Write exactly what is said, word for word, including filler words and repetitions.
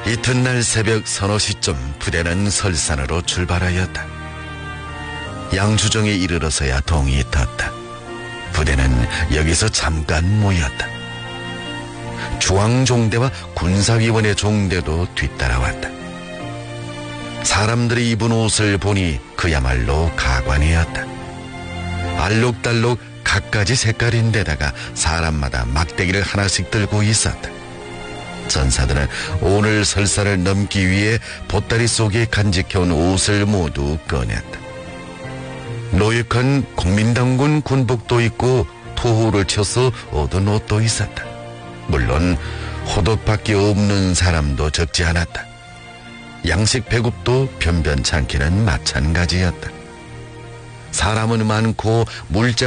이튿날 새벽 서너 시쯤 부대는 설산으로 출발하였다. 양주정에 이르러서야 동이 텄다. 부대는 여기서 잠깐 모였다. 중앙종대와 군사위원회 종대도 뒤따라왔다. 사람들이 입은 옷을 보니 그야말로 가관이었다. 알록달록 갖가지 색깔인데다가 사람마다 막대기를 하나씩 들고 있었다. 전사들은 오늘 설사를 넘기 위해 보따리 속에 간직해온 옷을 모두 꺼냈다. 노획한 국민당군 군복도 있고 토호를 쳐서 얻은 옷도 있었다. 물론 호독밖에 없는 사람도 적지 않았다. 양식 배급도 변변찮기는 마찬가지였다. 사람은 많고 물자